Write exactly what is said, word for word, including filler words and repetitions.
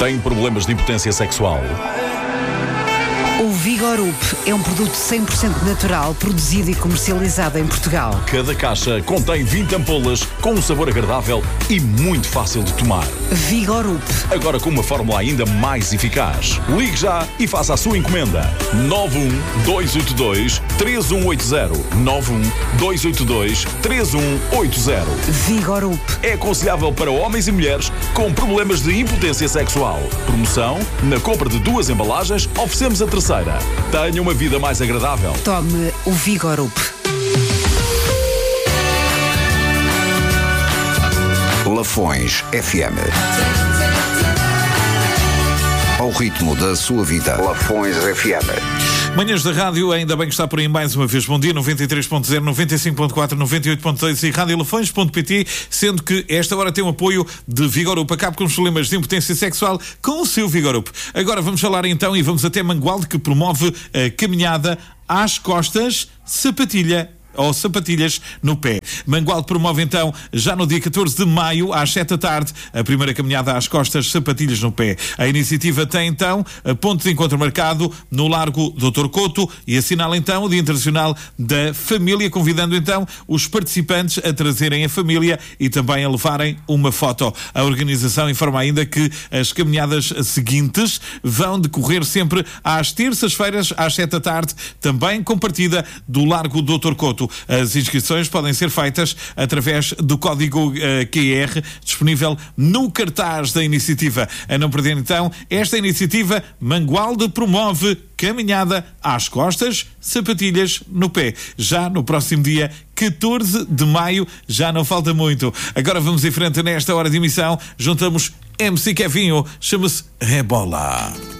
Tem problemas de impotência sexual? O Vigorup é um produto cem por cento natural, produzido e comercializado em Portugal. Cada caixa contém vinte ampolas com um sabor agradável e muito fácil de tomar. Vigorup. Agora com uma fórmula ainda mais eficaz. Ligue já e faça a sua encomenda. nove um dois oito dois três um oito zero. nove um dois oito dois três um oito zero. Vigorup. É aconselhável para homens e mulheres com problemas de impotência sexual. Promoção: na compra de duas embalagens, oferecemos a terceira. Tenha uma vida mais agradável. Tome o Vigorup. Lafões F M. Ao ritmo da sua vida. Lafões F M. Manhãs da Rádio, ainda bem que está por aí mais uma vez. Bom dia, noventa e três ponto zero, noventa e cinco ponto quatro, noventa e oito ponto dois e rádio lafões ponto pt, sendo que esta hora tem o apoio de Vigorup. Acabe com os problemas de impotência sexual com o seu Vigorup. Agora vamos falar então e vamos até Mangualde, que promove a caminhada às costas, sapatilha ou sapatilhas no pé. Mangualde promove então, já no dia catorze de maio, às sete da tarde, a primeira caminhada às costas, sapatilhas no pé. A iniciativa tem então ponto de encontro marcado no Largo doutor Couto e assinala então o Dia Internacional da Família, convidando então os participantes a trazerem a família e também a levarem uma foto. A organização informa ainda que as caminhadas seguintes vão decorrer sempre às terças-feiras, às sete da tarde, também com partida do Largo doutor Couto. As inscrições podem ser feitas através do código uh, Q R disponível no cartaz da iniciativa. A não perder então esta iniciativa, Mangualde promove caminhada às costas, sapatilhas no pé. Já no próximo dia catorze de maio, já não falta muito. Agora vamos em frente nesta hora de emissão. Juntamos M C Kevinho, chama-se Rebola.